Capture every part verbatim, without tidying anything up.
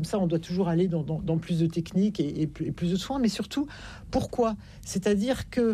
Comme ça, on doit toujours aller dans, dans, dans plus de techniques et, et, plus, et plus de soins. Mais surtout, pourquoi ? C'est-à-dire que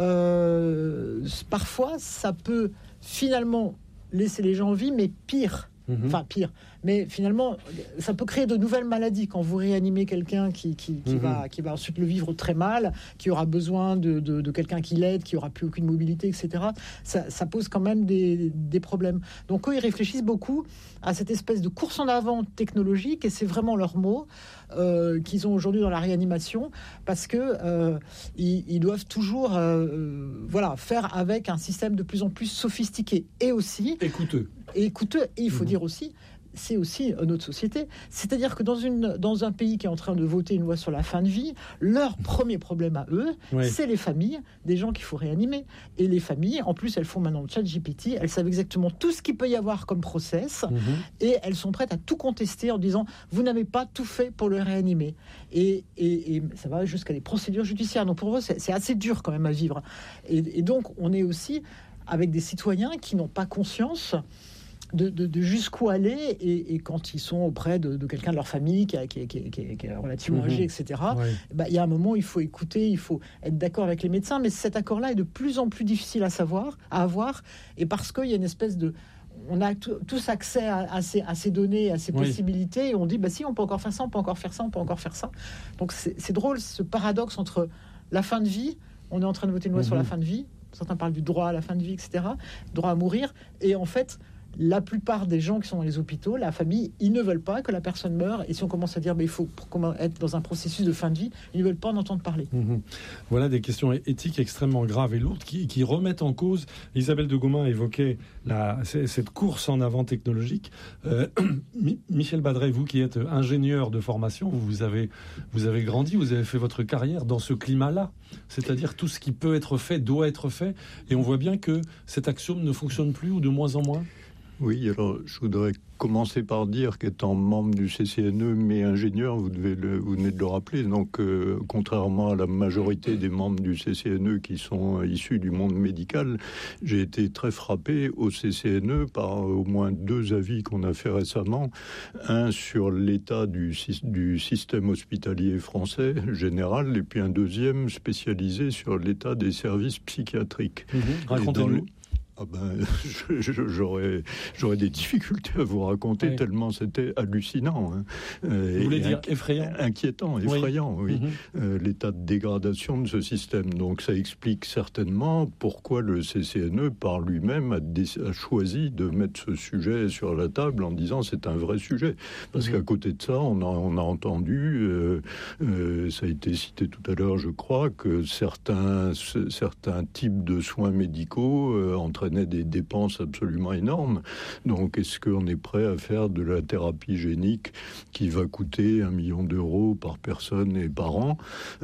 euh, parfois, ça peut finalement laisser les gens en vie, mais pire. Mmh. Enfin, pire. Mais finalement, ça peut créer de nouvelles maladies quand vous réanimez quelqu'un qui, qui, qui, mmh. va, qui va ensuite le vivre très mal, qui aura besoin de, de, de quelqu'un qui l'aide, qui n'aura plus aucune mobilité, et cetera. Ça, ça pose quand même des, des problèmes. Donc, eux, ils réfléchissent beaucoup à cette espèce de course en avant technologique, et c'est vraiment leur mot euh, qu'ils ont aujourd'hui dans la réanimation, parce que euh, ils, ils doivent toujours euh, voilà, faire avec un système de plus en plus sophistiqué et aussi... Et coûteux. Et coûteux. Et il faut mmh. dire aussi... c'est aussi notre société. C'est-à-dire que dans, une, dans un pays qui est en train de voter une loi sur la fin de vie, leur premier problème à eux, oui. c'est les familles des gens qu'il faut réanimer. Et les familles, en plus, elles font maintenant le chat G P T, elles savent exactement tout ce qu'il peut y avoir comme process, mm-hmm. et elles sont prêtes à tout contester en disant « vous n'avez pas tout fait pour le réanimer ». Et, et, et ça va jusqu'à des procédures judiciaires. Donc pour eux, c'est, c'est assez dur quand même à vivre. Et, et donc, on est aussi avec des citoyens qui n'ont pas conscience De, de, de jusqu'où aller, et, et quand ils sont auprès de, de quelqu'un de leur famille qui, a, qui, qui, qui, qui est relativement mmh. âgé, et cetera, oui. bah, il y a un moment où il faut écouter, il faut être d'accord avec les médecins, mais cet accord-là est de plus en plus difficile à savoir, à avoir, et parce qu'il y a une espèce de... On a t- tous accès à, à, ces, à ces données, à ces oui. possibilités, et on dit, bah si, on peut encore faire ça, on peut encore faire ça, on peut encore faire ça. Donc c'est, c'est drôle, ce paradoxe entre la fin de vie, on est en train de voter une loi mmh. sur la fin de vie, certains parlent du droit à la fin de vie, et cetera, droit à mourir, et en fait... la plupart des gens qui sont dans les hôpitaux, la famille, ils ne veulent pas que la personne meure. Et si on commence à dire qu'il faut être dans un processus de fin de vie, ils ne veulent pas en entendre parler. Mmh. Voilà des questions éthiques extrêmement graves et lourdes qui, qui remettent en cause. Isabelle de Gaumain évoquait la, cette course en avant technologique. Euh, Michel Badret, vous qui êtes ingénieur de formation, vous avez, vous avez grandi, vous avez fait votre carrière dans ce climat-là. C'est-à-dire tout ce qui peut être fait doit être fait. Et on voit bien que cet axiome ne fonctionne plus ou de moins en moins. Oui, alors je voudrais commencer par dire qu'étant membre du C C N E, mais ingénieur, vous, devez le, vous venez de le rappeler, donc euh, contrairement à la majorité des membres du C C N E qui sont issus du monde médical, j'ai été très frappé au C C N E par au moins deux avis qu'on a fait récemment. Un sur l'état du, du système hospitalier français général, et puis un deuxième spécialisé sur l'état des services psychiatriques. Mmh, racontez-nous. Ah ben, je, je, j'aurais, j'aurais des difficultés à vous raconter oui. tellement c'était hallucinant. Hein. Euh, vous voulez dire inqui- effrayant Inquiétant, effrayant, oui. oui. Mm-hmm. Euh, l'état de dégradation de ce système. Donc ça explique certainement pourquoi le C C N E, par lui-même, a, dé- a choisi de mettre ce sujet sur la table en disant c'est un vrai sujet. Parce mm-hmm. qu'à côté de ça, on a, on a entendu, euh, euh, ça a été cité tout à l'heure, je crois, que certains, c- certains types de soins médicaux euh, entraînent des dépenses absolument énormes. Donc, est-ce qu'on est prêt à faire de la thérapie génique qui va coûter un million d'euros par personne et par an,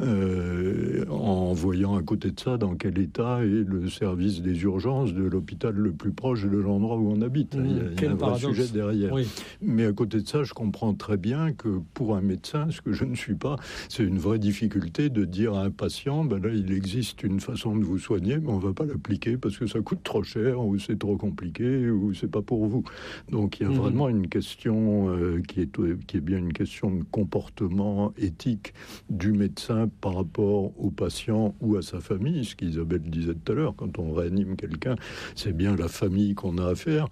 euh, en voyant à côté de ça dans quel état est le service des urgences de l'hôpital le plus proche de l'endroit où on habite. Mmh, il y a, il y a un vrai sujet derrière. Oui. Mais à côté de ça, je comprends très bien que pour un médecin, ce que je ne suis pas, c'est une vraie difficulté de dire à un patient, ben là, il existe une façon de vous soigner, mais on ne va pas l'appliquer parce que ça coûte trop cher, ou c'est trop compliqué, ou c'est pas pour vous. Donc il y a mmh. vraiment une question euh, qui est, qui est bien une question de comportement éthique du médecin par rapport au patient ou à sa famille, ce qu'Isabelle disait tout à l'heure, quand on réanime quelqu'un, c'est bien la famille qu'on a à faire.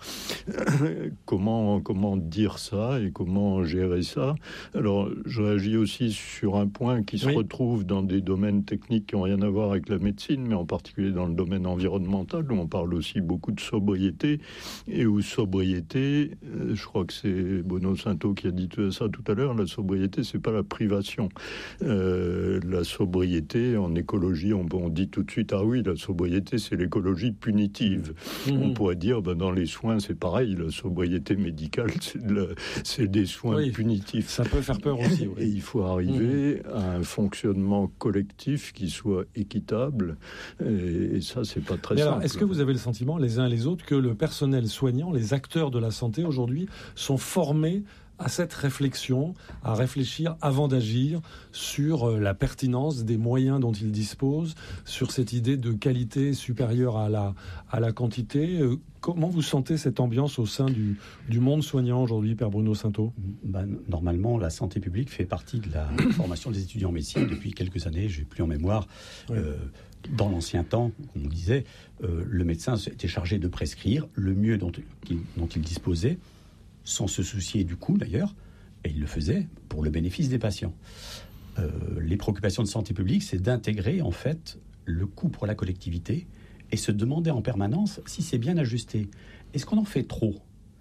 comment, comment dire ça et comment gérer ça? Alors, je réagis aussi sur un point qui se oui. retrouve dans des domaines techniques qui n'ont rien à voir avec la médecine, mais en particulier dans le domaine environnemental, où on parle aussi beaucoup de sobriété, et où sobriété, euh, je crois que c'est Bono Santo qui a dit ça tout à l'heure, la sobriété, c'est pas la privation. Euh, la sobriété, en écologie, on, on dit tout de suite, ah oui, la sobriété, c'est l'écologie punitive. Mmh. On pourrait dire, ben, dans les soins, c'est pareil, la sobriété médicale, c'est, de la, c'est des soins oui, punitifs. Ça peut faire peur aussi. Oui. Et il faut arriver mmh. à un fonctionnement collectif qui soit équitable, et, et ça, c'est pas très Mais simple. Alors, est-ce que vous avez le sentiment, les uns et les autres, que le personnel soignant, les acteurs de la santé aujourd'hui, sont formés à cette réflexion, à réfléchir avant d'agir sur la pertinence des moyens dont ils disposent, sur cette idée de qualité supérieure à la, à la quantité. Comment vous sentez cette ambiance au sein du, du monde soignant aujourd'hui, Père Bruno Sainteau ? Ben, normalement, la santé publique fait partie de la formation des étudiants en médecine depuis quelques années. Je n'ai plus en mémoire. Oui. Euh, dans l'ancien temps, on disait, euh, le médecin était chargé de prescrire le mieux dont, dont il disposait, sans se soucier du coût d'ailleurs, et il le faisait pour le bénéfice des patients. Euh, les préoccupations de santé publique, c'est d'intégrer en fait le coût pour la collectivité et se demander en permanence si c'est bien ajusté. Est-ce qu'on en fait trop ?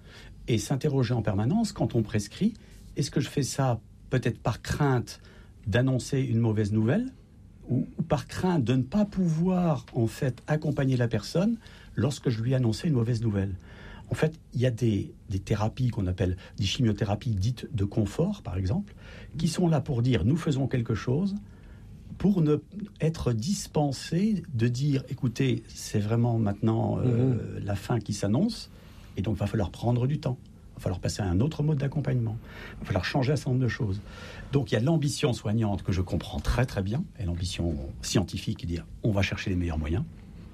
Et s'interroger en permanence quand on prescrit, est-ce que je fais ça peut-être par crainte d'annoncer une mauvaise nouvelle ou, ou par crainte de ne pas pouvoir en fait accompagner la personne lorsque je lui annonçais une mauvaise nouvelle ? En fait, il y a des, des thérapies qu'on appelle des chimiothérapies dites de confort, par exemple, qui sont là pour dire nous faisons quelque chose, pour ne être dispensé de dire écoutez, c'est vraiment maintenant euh, mmh. la fin qui s'annonce, et donc il va falloir prendre du temps. Il va falloir passer à un autre mode d'accompagnement. Il va falloir changer un certain nombre de choses. Donc il y a l'ambition soignante que je comprends très très bien, et l'ambition scientifique qui dit on va chercher les meilleurs moyens.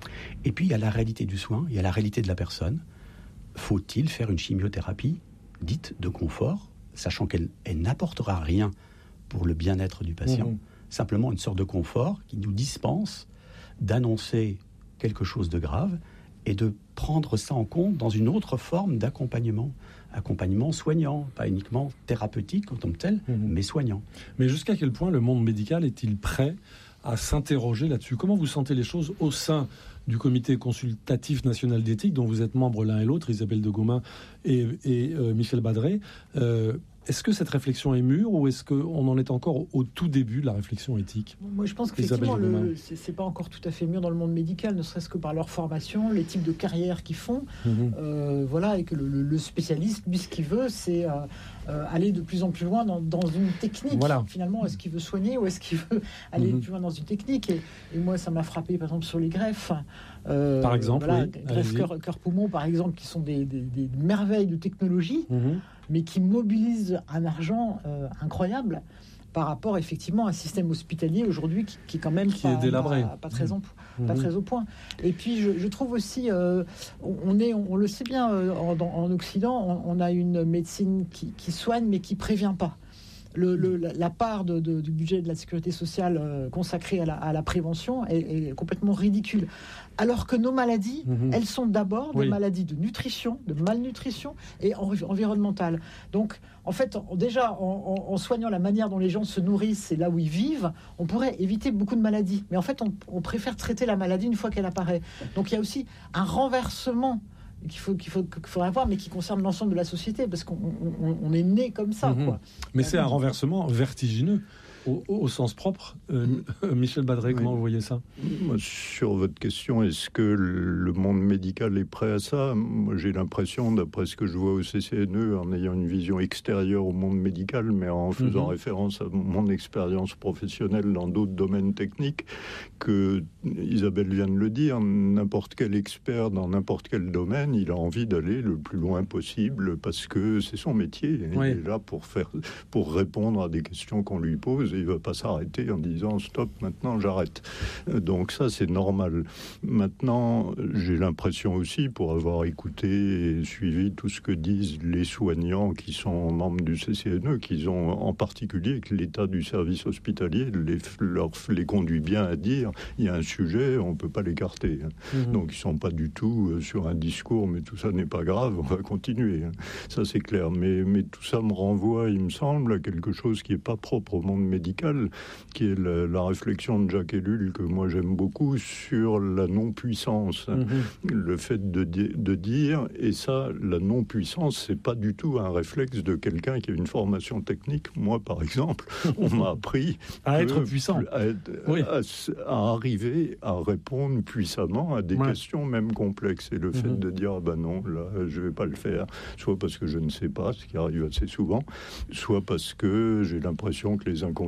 Et puis il y a la réalité du soin, il y a la réalité de la personne. Faut-il faire une chimiothérapie dite de confort, sachant qu'elle elle n'apportera rien pour le bien-être du patient, mmh. simplement une sorte de confort qui nous dispense d'annoncer quelque chose de grave et de prendre ça en compte dans une autre forme d'accompagnement, accompagnement soignant, pas uniquement thérapeutique en tant que tel, mmh. mais soignant. Mais jusqu'à quel point le monde médical est-il prêt à s'interroger là-dessus ? Comment vous sentez les choses au sein du comité consultatif national d'éthique, dont vous êtes membres l'un et l'autre, Isabelle de Gaumain et, et euh, Michel Badret. euh, Est-ce que cette réflexion est mûre ou est-ce qu'on en est encore au tout début de la réflexion éthique ? Moi, je pense qu'effectivement, le, c'est, c'est pas encore tout à fait mûr dans le monde médical, ne serait-ce que par leur formation, les types de carrières qu'ils font. Mmh. Euh, voilà, et que le, le spécialiste, lui, ce qu'il veut, c'est euh, euh, aller de plus en plus loin dans, dans une technique. Voilà. Finalement, est-ce qu'il veut soigner ou est-ce qu'il veut aller mmh. plus loin dans une technique ? et, et moi, ça m'a frappé, par exemple, sur les greffes. Euh, par exemple, voilà, oui. greffe cœur-poumon, par exemple, qui sont des, des, des merveilles de technologie. Mmh. mais qui mobilise un argent euh, incroyable par rapport effectivement à un système hospitalier aujourd'hui qui, qui quand même qui pas, est délabré. Pas, pas, très mmh. en, pas mmh. très au point. Et puis je, je trouve aussi, euh, on, est, on le sait bien, euh, en, en Occident, on, on a une médecine qui, qui soigne mais qui prévient pas. Le, le, la part de, de, du budget de la sécurité sociale euh, consacrée à la, à la prévention est, est complètement ridicule. Alors que nos maladies, mmh. elles sont d'abord des oui. maladies de nutrition, de malnutrition et env- environnementales. Donc, en fait, déjà, en, en, en soignant la manière dont les gens se nourrissent et là où ils vivent, on pourrait éviter beaucoup de maladies. Mais en fait, on, on préfère traiter la maladie une fois qu'elle apparaît. Donc, il y a aussi un renversement qu'il faut qu'il faut qu'il faudrait voir, mais qui concerne l'ensemble de la société, parce qu'on on, on est né comme ça, mmh. quoi. Mais c'est un renversement vertigineux. Au, au sens propre. Euh, Michel Badret, oui. comment vous voyez ça ? Moi, sur votre question, est-ce que le monde médical est prêt à ça ? Moi, j'ai l'impression, d'après ce que je vois au C C N E, en ayant une vision extérieure au monde médical, mais en faisant mmh. référence à mon expérience professionnelle dans d'autres domaines techniques, que Isabelle vient de le dire, n'importe quel expert dans n'importe quel domaine, il a envie d'aller le plus loin possible parce que c'est son métier. Oui. Il est là pour, faire, pour répondre à des questions qu'on lui pose. Et il ne va pas s'arrêter en disant « stop, maintenant j'arrête ». Donc ça, c'est normal. Maintenant, j'ai l'impression aussi, pour avoir écouté et suivi tout ce que disent les soignants qui sont membres du C C N E, qu'ils ont en particulier que l'état du service hospitalier les, leur, les conduit bien à dire « il y a un sujet, on ne peut pas l'écarter hein. ». Mmh. Donc ils ne sont pas du tout sur un discours « mais tout ça n'est pas grave, on va continuer hein ». Ça, c'est clair. Mais, mais tout ça me renvoie, il me semble, à quelque chose qui n'est pas propre au monde médical, qui est la, la réflexion de Jacques Ellul, que moi j'aime beaucoup, sur la non-puissance. Mmh. Le fait de, di- de dire, et ça, la non-puissance, c'est pas du tout un réflexe de quelqu'un qui a une formation technique. Moi, par exemple, on m'a appris à être puissant, à, être, oui. à, à arriver à répondre puissamment à des ouais. questions même complexes. Et le mmh. fait de dire, ah ben non, là, je vais pas le faire, soit parce que je ne sais pas, ce qui arrive assez souvent, soit parce que j'ai l'impression que les inconvénients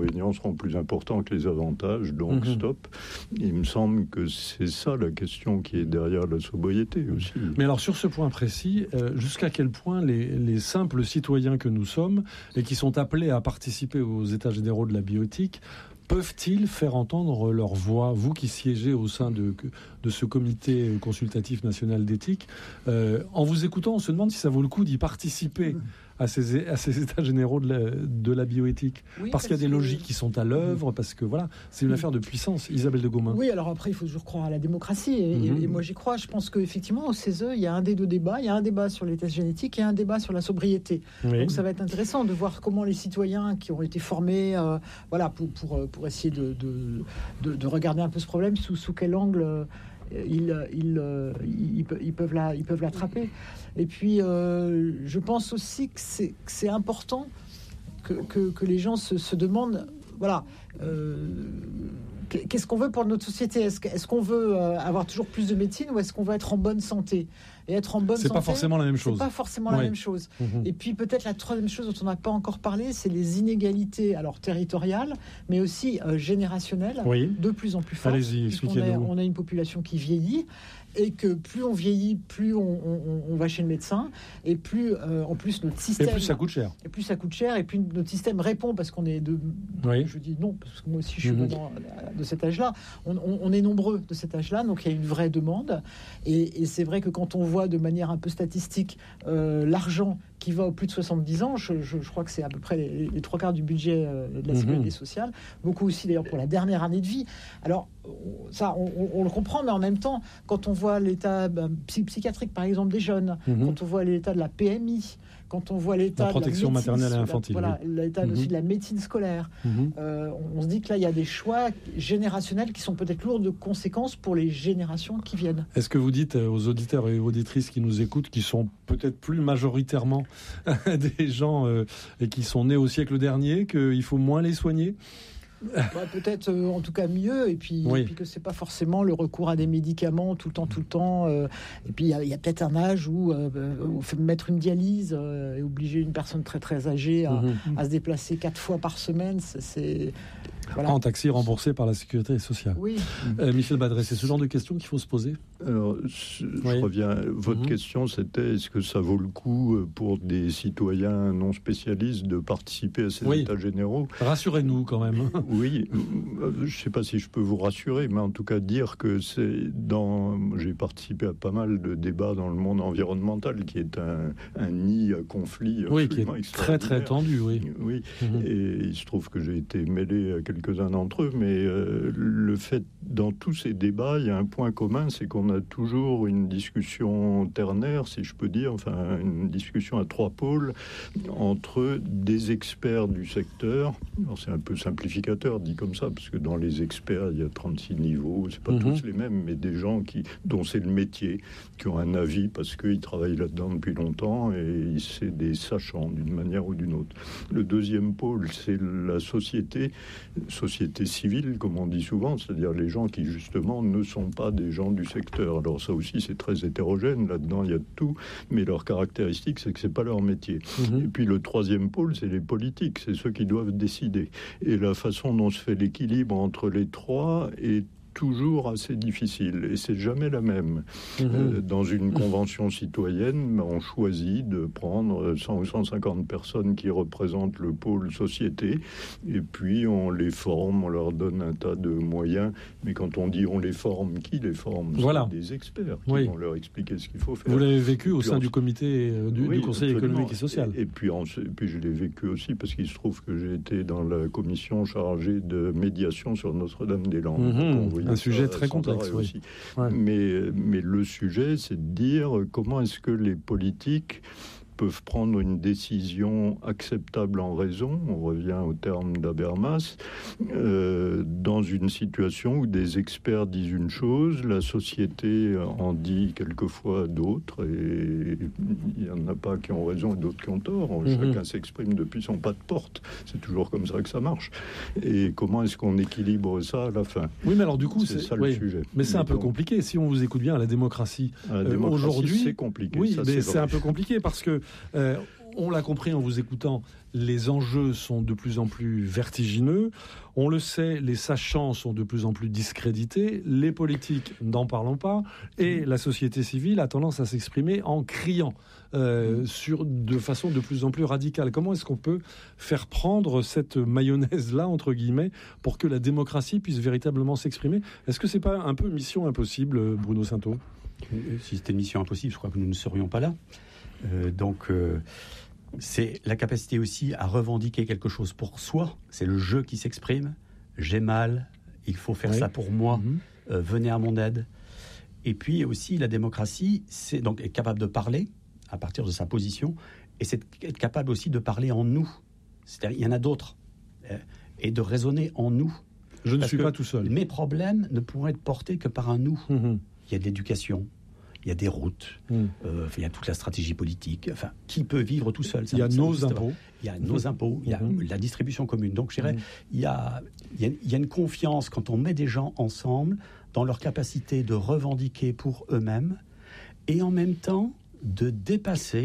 inconvénients seront plus importants que les avantages, donc mmh. stop. Il me semble que c'est ça la question qui est derrière la sobriété aussi. Mais alors sur ce point précis, euh, jusqu'à quel point les, les simples citoyens que nous sommes et qui sont appelés à participer aux états généraux de la bioéthique peuvent-ils faire entendre leur voix? Vous qui siégez au sein de, de ce comité consultatif national d'éthique, euh, en vous écoutant, on se demande si ça vaut le coup d'y participer à ces, à ces états généraux de la, de la bioéthique. Oui, parce, parce qu'il y a des que... logiques qui sont à l'œuvre, parce que voilà, c'est une oui. affaire de puissance. Isabelle de Gaumain. Oui, alors après, il faut toujours croire à la démocratie. Et, mm-hmm. et, et moi, j'y crois. Je pense qu'effectivement, au C E S E, il y a un des deux débats. Il y a un débat sur les tests génétiques et un débat sur la sobriété. Oui. Donc ça va être intéressant de voir comment les citoyens qui ont été formés euh, voilà, pour, pour, pour essayer de, de, de, de regarder un peu ce problème, sous, sous quel angle... Euh, Ils, ils, ils, ils peuvent la, ils peuvent l'attraper. Et puis, euh, je pense aussi que c'est, que c'est important que, que, que les gens se, se demandent, voilà, euh, qu'est-ce qu'on veut pour notre société ? Est-ce, est-ce qu'on veut avoir toujours plus de médecine ou est-ce qu'on veut être en bonne santé ? Et être en bonne c'est santé, pas forcément la même chose. C'est pas forcément oui. la même chose. Mmh. Et puis peut-être la troisième chose dont on n'a pas encore parlé, c'est les inégalités, alors territoriales, mais aussi euh, générationnelles, oui. de plus en plus fortes. Allez-y, expliquez-nous. On a une population qui vieillit. Et que plus on vieillit, plus on, on, on va chez le médecin, et plus euh, en plus notre système... Et plus ça coûte cher. Et plus ça coûte cher, et plus notre système répond, parce qu'on est de... Oui. Je dis non, parce que moi aussi je suis mm-hmm. dans, de cet âge-là. On, on, on est nombreux de cet âge-là, donc il y a une vraie demande. Et, et c'est vrai que quand on voit de manière un peu statistique euh, l'argent qui va au plus de soixante-dix ans, je, je, je crois que c'est à peu près les, les trois quarts du budget euh, de la sécurité mm-hmm. sociale, beaucoup aussi d'ailleurs pour la dernière année de vie. Alors ça, on, on, on le comprend, mais en même temps, quand on voit l'état ben, psychiatrique, par exemple, des jeunes, mm-hmm. quand on voit l'état de la P M I, quand on voit l'état la protection de la maternelle et infantile, la, voilà, oui. l'état mm-hmm. aussi de la médecine scolaire, mm-hmm. euh, on, on se dit que là, il y a des choix générationnels qui sont peut-être lourds de conséquences pour les générations qui viennent. Est-ce que vous dites aux auditeurs et auditrices qui nous écoutent, qui sont peut-être plus majoritairement des gens euh, et qui sont nés au siècle dernier, qu'il faut moins les soigner ? Bah, peut-être euh, en tout cas mieux, et puis, oui. et puis que c'est pas forcément le recours à des médicaments tout le temps, tout le temps. Euh, et puis il y, y a peut-être un âge où, euh, où mettre une dialyse euh, et obliger une personne très très âgée à, mm-hmm. à se déplacer quatre fois par semaine, c'est, c'est voilà. En taxi remboursé par la sécurité sociale. Oui. Euh, Michel Badret, c'est ce genre de questions qu'il faut se poser. Alors, je oui. reviens. Votre mm-hmm. question, c'était est-ce que ça vaut le coup pour des citoyens non spécialistes de participer à ces oui. états généraux ? Rassurez-nous quand même. Oui, je ne sais pas si je peux vous rassurer, mais en tout cas dire que c'est dans... J'ai participé à pas mal de débats dans le monde environnemental, qui est un, un nid à conflit oui, qui est très très tendu, oui. Oui, mm-hmm. et il se trouve que j'ai été mêlé à quelques-uns d'entre eux, mais euh, le fait, dans tous ces débats, il y a un point commun, c'est qu'on a toujours une discussion ternaire, si je peux dire, enfin une discussion à trois pôles, entre des experts du secteur, alors c'est un peu simplificateur, dit comme ça, parce que dans les experts, il y a trente-six niveaux, c'est pas mmh. tous les mêmes, mais des gens qui, dont c'est le métier, qui ont un avis parce qu'ils travaillent là-dedans depuis longtemps et c'est des sachants d'une manière ou d'une autre. Le deuxième pôle, c'est la société, société civile, comme on dit souvent, c'est-à-dire les gens qui, justement, ne sont pas des gens du secteur. Alors ça aussi, c'est très hétérogène, là-dedans, il y a de tout, mais leur caractéristique, c'est que c'est pas leur métier. Mmh. Et puis le troisième pôle, c'est les politiques, c'est ceux qui doivent décider. Et la façon dont se fait l'équilibre entre les trois est toujours assez difficile et c'est jamais la même. Mmh. Euh, dans une convention citoyenne, on choisit de prendre cent ou cent cinquante personnes qui représentent le pôle société et puis on les forme, on leur donne un tas de moyens, mais quand on dit on les forme, qui les forme ? Voilà. C'est des experts qui oui. vont leur expliquer ce qu'il faut faire. Vous l'avez vécu au sein on... du comité euh, du, oui, du Conseil absolument. économique et social. Et, et, puis, on, et puis je l'ai vécu aussi parce qu'il se trouve que j'ai été dans la commission chargée de médiation sur Notre-Dame-des-Landes. Mmh. Un sujet très complexe, oui. Aussi. Ouais. Mais, mais le sujet, c'est de dire comment est-ce que les politiques peuvent prendre une décision acceptable en raison, on revient au terme d'Habermas, euh, dans une situation où des experts disent une chose, la société en dit quelquefois d'autres, et il n'y en a pas qui ont raison et d'autres qui ont tort. Mm-hmm. Chacun s'exprime depuis son pas de porte. C'est toujours comme ça que ça marche. Et comment est-ce qu'on équilibre ça à la fin ? Oui, mais alors du coup, c'est, c'est ça oui, le sujet. Mais c'est mais un peu donc, compliqué. Si on vous écoute bien, à la démocratie, à la démocratie euh, aujourd'hui, c'est compliqué. Oui, ça, mais c'est, c'est un peu compliqué parce que euh, on l'a compris en vous écoutant, les enjeux sont de plus en plus vertigineux. On le sait, les sachants sont de plus en plus discrédités. Les politiques, n'en parlons pas. Et la société civile a tendance à s'exprimer en criant euh, sur, de façon de plus en plus radicale. Comment est-ce qu'on peut faire prendre cette mayonnaise-là, entre guillemets, pour que la démocratie puisse véritablement s'exprimer ? Est-ce que c'est pas un peu mission impossible, Bruno Sainteau ? Si c'était une mission impossible, je crois que nous ne serions pas là. Euh, donc... Euh... C'est la capacité aussi à revendiquer quelque chose pour soi. C'est le je qui s'exprime. J'ai mal, il faut faire oui. ça pour moi. Mmh. Euh, venez à mon aide. Et puis aussi, la démocratie, c'est donc être capable de parler à partir de sa position, et c'est être capable aussi de parler en nous. C'est-à-dire, il y en a d'autres, euh, et de raisonner en nous. Je ne Parce suis pas tout seul. Mes problèmes ne pourront être portés que par un nous. Mmh. Il y a de l'éducation. Il y a des routes, mmh. euh, il y a toute la stratégie politique. Enfin, qui peut vivre tout seul ? Ça, il y a nos impôts. Il y a nos impôts, il y a mmh. la distribution commune. Donc, je dirais, mmh. il, y a, il, y a, il y a une confiance quand on met des gens ensemble dans leur capacité de revendiquer pour eux-mêmes et en même temps de dépasser,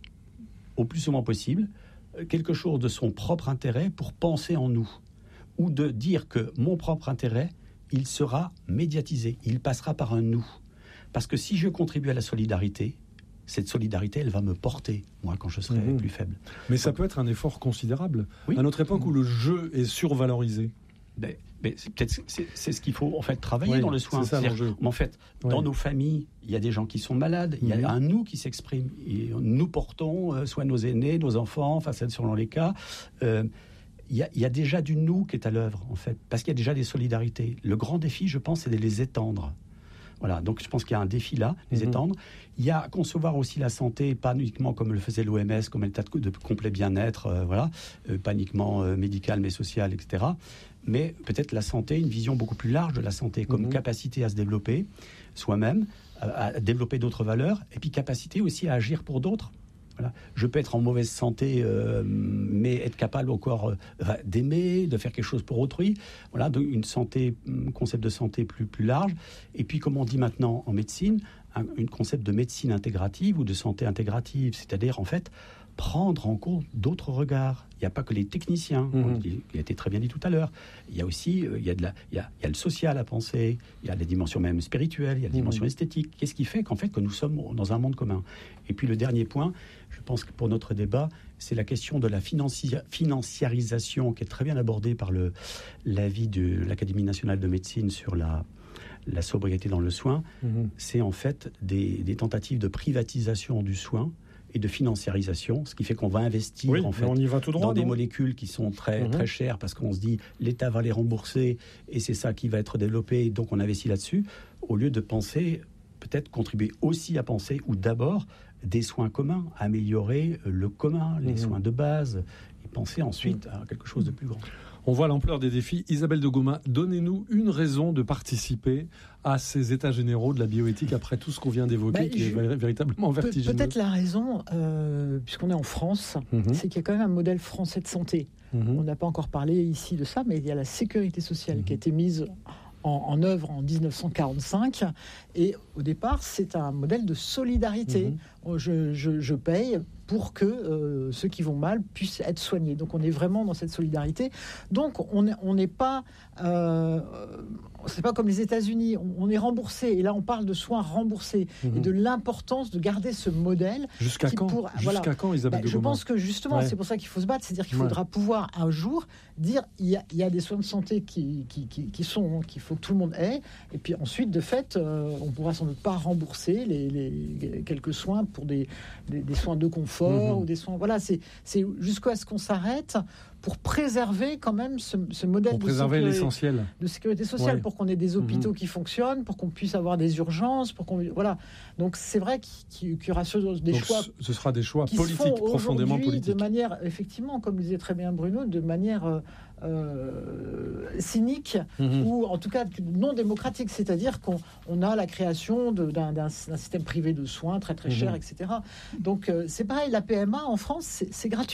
au plus souvent possible, quelque chose de son propre intérêt pour penser en nous. Ou de dire que mon propre intérêt, il sera médiatisé, il passera par un nous. Parce que si je contribue à la solidarité, cette solidarité, elle va me porter, moi, quand je serai mmh. plus faible. Mais ça Donc, peut être un effort considérable. Oui. À notre époque mmh. où le jeu est survalorisé. Mais, mais c'est peut-être c'est, c'est ce qu'il faut en fait travailler oui, dans le soin. C'est ça, l'enjeu. En fait, oui. dans nos familles, il y a des gens qui sont malades. Il y a mmh. un nous qui s'exprime. Et nous portons euh, soit nos aînés, nos enfants, enfin selon les cas. Euh, Il y, a, il y a déjà du nous qui est à l'œuvre, en fait, parce qu'il y a déjà des solidarités. Le grand défi, je pense, c'est de les étendre. Voilà, donc je pense qu'il y a un défi là, les mmh. étendre. Il y a concevoir aussi la santé, pas uniquement comme le faisait l'O M S, comme un état de, de complet bien-être, euh, voilà, euh, pas uniquement euh, médical, mais social, et cetera. Mais peut-être la santé, une vision beaucoup plus large de la santé, comme mmh. capacité à se développer soi-même, à, à développer d'autres valeurs, et puis capacité aussi à agir pour d'autres. Voilà. Je peux être en mauvaise santé, euh, mais être capable encore euh, d'aimer, de faire quelque chose pour autrui. Voilà, donc une santé, un concept de santé plus, plus large. Et puis, comme on dit maintenant en médecine, un, un concept de médecine intégrative ou de santé intégrative, c'est-à-dire en fait prendre en compte d'autres regards. Il n'y a pas que les techniciens, mmh. il a été très bien dit tout à l'heure. Il y a aussi euh, il y a de la, il y a, il y a le social à penser, il y a la dimension même spirituelle, il y a la dimension mmh. esthétique. Qu'est-ce qui fait qu'en fait que nous sommes dans un monde commun ? Et puis le dernier point, je pense que pour notre débat, c'est la question de la financi- financiarisation qui est très bien abordée par le, l'avis de l'Académie nationale de médecine sur la, la sobriété dans le soin. Mmh. C'est en fait des, des tentatives de privatisation du soin et de financiarisation, ce qui fait qu'on va investir oui, en fait on y va tout droit, dans non des molécules qui sont très, mmh. très chères parce qu'on se dit l'État va les rembourser et c'est ça qui va être développé, donc on investit là-dessus, au lieu de penser, peut-être contribuer aussi à penser, ou d'abord, des soins communs, améliorer le commun, les mmh. soins de base, et penser ensuite mmh. à quelque chose de plus grand. On voit l'ampleur des défis. Isabelle de Gomain, donnez-nous une raison de participer à ces états généraux de la bioéthique après tout ce qu'on vient d'évoquer, bah, qui je... est véritablement vertigineux. Peut-être la raison, euh, puisqu'on est en France, mm-hmm. c'est qu'il y a quand même un modèle français de santé. Mm-hmm. On n'a pas encore parlé ici de ça, mais il y a la sécurité sociale mm-hmm. qui a été mise en, en œuvre en dix-neuf cent quarante-cinq. Et au départ, c'est un modèle de solidarité. Mm-hmm. Je, je, je paye pour que euh, ceux qui vont mal puissent être soignés. Donc on est vraiment dans cette solidarité. Donc on n'est on pas... Euh, c'est pas comme les États-Unis, on, on est remboursé. Et là, on parle de soins remboursés mmh. et de l'importance de garder ce modèle. Jusqu'à quand pour, Jusqu'à voilà. quand, Isabelle bah, de Je Gomain. pense que justement, ouais. c'est pour ça qu'il faut se battre. C'est-à-dire qu'il faudra ouais. pouvoir un jour dire il y, y a des soins de santé qui, qui, qui, qui sont qu'il faut que tout le monde ait. Et puis ensuite, de fait, euh, on pourra sans doute pas rembourser les, les quelques soins pour des, des, des soins de confort mmh. ou des soins. Voilà, c'est, c'est jusqu'à ce qu'on s'arrête pour préserver quand même ce, ce modèle pour de, préserver sécurité, l'essentiel. de sécurité sociale, ouais. pour qu'on ait des hôpitaux mmh. qui fonctionnent, pour qu'on puisse avoir des urgences, pour qu'on voilà. Donc c'est vrai qu'il, qu'il y aura ce, des Donc, choix. Ce sera des choix politiques, profondément politiques. De manière, effectivement, comme disait très bien Bruno, de manière euh, euh, cynique mmh. ou en tout cas non démocratique, c'est-à-dire qu'on on a la création de, d'un, d'un, d'un système privé de soins très très cher, mmh. et cetera. Donc euh, c'est pareil, la P M A en France, c'est, c'est gratuit.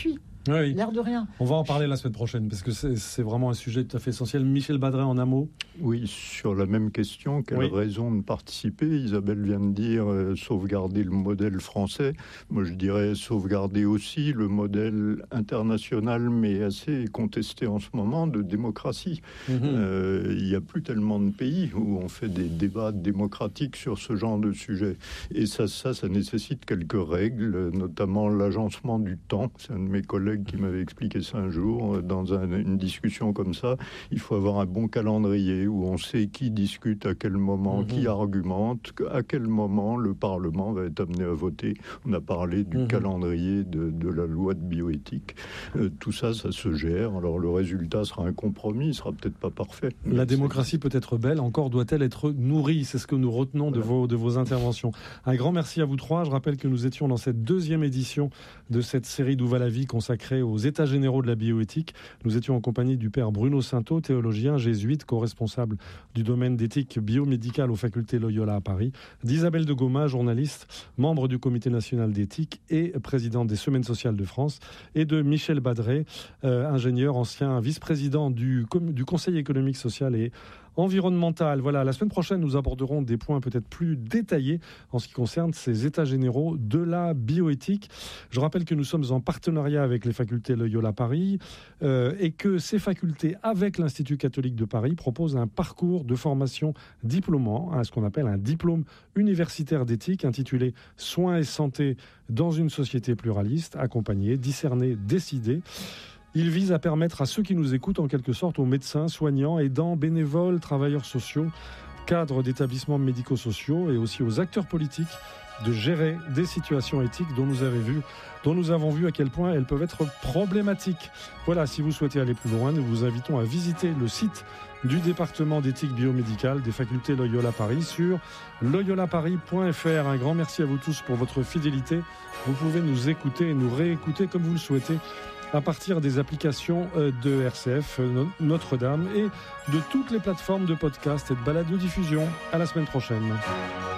Oui. L'air de rien. On va en parler la semaine prochaine, parce que c'est, c'est vraiment un sujet tout à fait essentiel. Michel Badret, en un mot. Oui, sur la même question, quelle oui. raison de participer? Isabelle vient de dire euh, sauvegarder le modèle français. Moi, je dirais sauvegarder aussi le modèle international, mais assez contesté en ce moment, de démocratie. Mm-hmm. Euh, il n'y a plus tellement de pays où on fait des débats démocratiques sur ce genre de sujet. Et ça, ça, ça nécessite quelques règles, notamment l'agencement du temps. C'est un de mes collègues qui m'avait expliqué ça un jour. Dans un, une discussion comme ça, il faut avoir un bon calendrier où on sait qui discute à quel moment, mmh. qui argumente, à quel moment le Parlement va être amené à voter. On a parlé du mmh. calendrier de, de la loi de bioéthique. Euh, tout ça, ça se gère. Alors le résultat sera un compromis, il ne sera peut-être pas parfait. La démocratie peut être belle, encore doit-elle être nourrie. C'est ce que nous retenons voilà. de, vos, de vos interventions. Un grand merci à vous trois. Je rappelle que nous étions dans cette deuxième édition de cette série d'Où va la vie consacrée aux états généraux de la bioéthique. Nous étions en compagnie du père Bruno Sainteau, théologien jésuite, co-responsable du domaine d'éthique biomédicale aux facultés Loyola à Paris, d'Isabelle de Goma, journaliste, membre du comité national d'éthique et présidente des Semaines sociales de France, et de Michel Badret, euh, ingénieur, ancien vice-président du, du Conseil économique, social et environnemental. Voilà, la semaine prochaine, nous aborderons des points peut-être plus détaillés en ce qui concerne ces états généraux de la bioéthique. Je rappelle que nous sommes en partenariat avec les facultés Loyola Paris euh, et que ces facultés, avec l'Institut catholique de Paris, proposent un parcours de formation diplômant, hein, ce qu'on appelle un diplôme universitaire d'éthique intitulé « Soins et santé dans une société pluraliste », accompagné, discerné, décidé. Il vise à permettre à ceux qui nous écoutent, en quelque sorte, aux médecins, soignants, aidants, bénévoles, travailleurs sociaux, cadres d'établissements médico-sociaux et aussi aux acteurs politiques de gérer des situations éthiques dont nous avons vu, dont nous avons vu à quel point elles peuvent être problématiques. Voilà, si vous souhaitez aller plus loin, nous vous invitons à visiter le site du département d'éthique biomédicale des facultés Loyola Paris sur loyola paris point f r. Un grand merci à vous tous pour votre fidélité. Vous pouvez nous écouter et nous réécouter comme vous le souhaitez à partir des applications de R C F, Notre-Dame et de toutes les plateformes de podcast et de balado-diffusion. À la semaine prochaine.